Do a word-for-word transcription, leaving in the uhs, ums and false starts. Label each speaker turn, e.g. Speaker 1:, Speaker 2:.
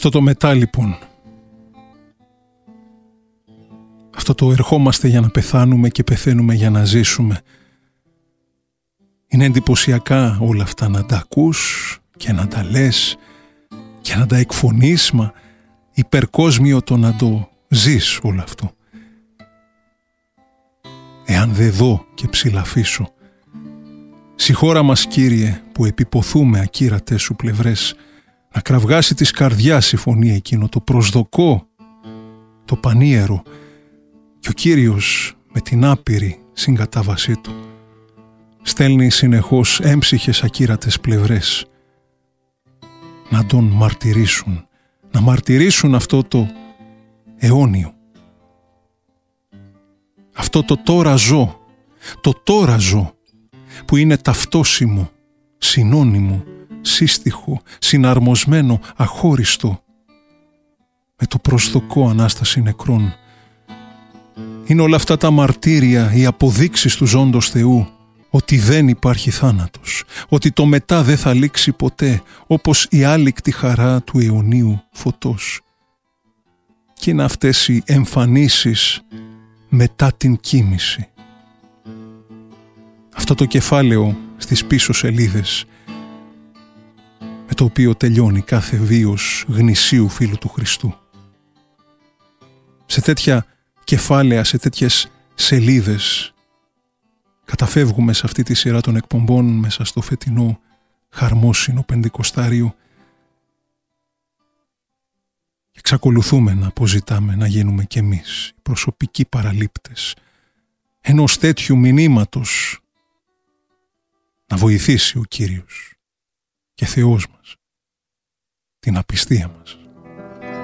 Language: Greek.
Speaker 1: Αυτό το μετά λοιπόν, αυτό το ερχόμαστε για να πεθάνουμε και πεθαίνουμε για να ζήσουμε, είναι εντυπωσιακά όλα αυτά να τα ακούς και να τα λες και να τα εκφωνείς, μα υπερκόσμιο το να το ζεις όλο αυτό. Εάν δε δω και ψηλαφίσω, συγχώρα μας Κύριε που επιποθούμε ακύρατες σου πλευρές, να κραυγάσει της καρδιάς η φωνή εκείνο το προσδοκό, το πανίερο, και ο Κύριος με την άπειρη συγκατάβασή του στέλνει συνεχώς έμψυχες ακύρατες πλευρές να τον μαρτυρήσουν, να μαρτυρήσουν αυτό το αιώνιο, αυτό το τώρα ζω, το τώρα ζω που είναι ταυτόσιμο, συνώνυμο, σύστιχο, συναρμοσμένο, αχώριστο με το προσδοκό Ανάσταση νεκρών. Είναι όλα αυτά τα μαρτύρια, οι αποδείξεις του ζώντος Θεού ότι δεν υπάρχει θάνατος, ότι το μετά δεν θα λήξει ποτέ, όπως η άλικτη χαρά του αιωνίου φωτός. Και είναι αυτές οι εμφανίσεις μετά την κοίμηση. Αυτό το κεφάλαιο στις πίσω σελίδες με το οποίο τελειώνει κάθε βίος γνησίου φίλου του Χριστού. Σε τέτοια κεφάλαια, σε τέτοιες σελίδες καταφεύγουμε σε αυτή τη σειρά των εκπομπών μέσα στο φετινό χαρμόσυνο Πεντηκοστάριο και εξακολουθούμε να αποζητάμε να γίνουμε κι εμείς οι προσωπικοί παραλήπτες ενός τέτοιου μηνύματος, να βοηθήσει ο Κύριος και Θεός μας την απιστία μας.